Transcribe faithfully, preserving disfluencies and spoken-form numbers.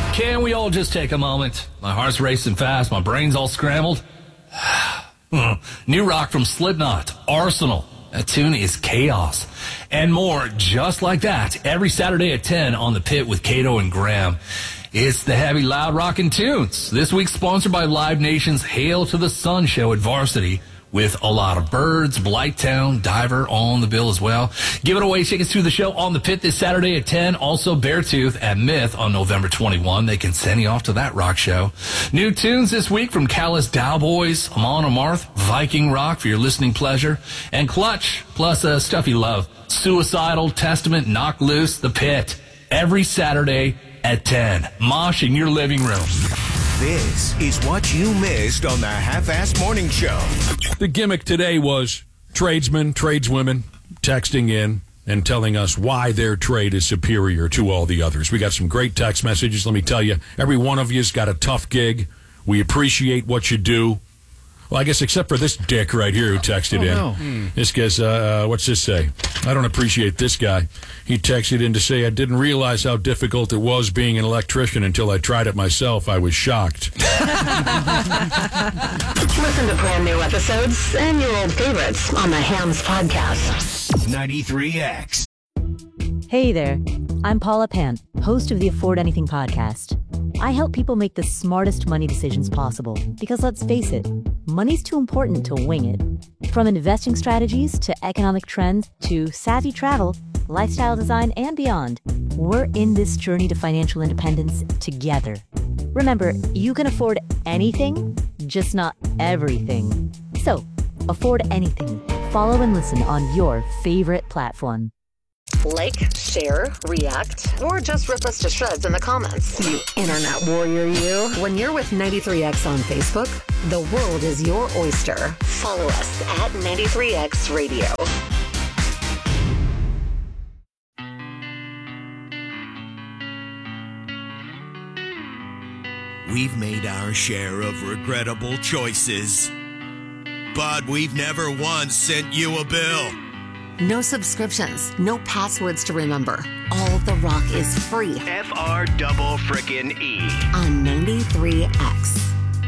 Can we all just take a moment? My heart's racing fast. My brain's all scrambled. New rock from Slipknot, Arsenal. That tune is chaos. And more just like that every Saturday at ten on The Pit with Cato and Graham. It's the heavy, loud rockin' tunes. This week sponsored by Live Nation's Hail to the Sun show at Varsity, with A Lot of Birds, Blighttown, Diver all on the bill as well. Give it away tickets to the show on The Pit this Saturday at ten. Also Beartooth at Myth on November twenty-first. They can send you off to that rock show. New tunes this week from Callous Dowboys, Amon Amarth, Viking Rock for your listening pleasure, and Clutch, plus uh, stuff you love. Suicidal, Testament, Knock Loose, The Pit. Every Saturday at ten. Mosh in your living room. This is what you missed on the Half-Assed Morning Show. The gimmick today was tradesmen, tradeswomen texting in and telling us why their trade is superior to all the others. We got some great text messages. Let me tell you, every one of you's got a tough gig. We appreciate what you do. Well, I guess except for this dick right here who texted oh, in. No. Hmm. This guy's, uh, what's this say? I don't appreciate this guy. He texted in to say, I didn't realize how difficult it was being an electrician until I tried it myself. I was shocked. Listen to brand new episodes and your old favorites on the Hams Podcast. ninety-three X. Hey there, I'm Paula Pant, host of the Afford Anything podcast. I help people make the smartest money decisions possible because, let's face it, money's too important to wing it. From investing strategies to economic trends to savvy travel, lifestyle design, and beyond, we're in this journey to financial independence together. Remember, you can afford anything, just not everything. So, afford anything. Follow and listen on your favorite platform. Like, share, react, or just rip us to shreds in the comments. You internet warrior, you. When you're with ninety-three X on Facebook, the world is your oyster. Follow us at ninety-three X Radio. We've made our share of regrettable choices, but we've never once sent you a bill. No subscriptions, no passwords to remember. All the rock is free F R double frickin' E on ninety-three X.